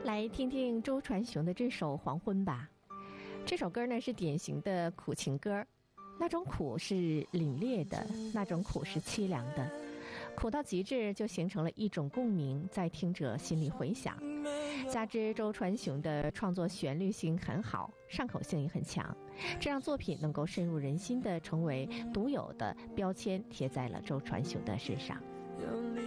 来听听周传雄的这首《黄昏》吧。这首歌呢是典型的苦情歌，那种苦是凛冽的，那种苦是凄凉的，苦到极致就形成了一种共鸣，在听者心里回响。加之周传雄的创作旋律性很好，上口性也很强，这让作品能够深入人心的成为独有的标签，贴在了周传雄的身上。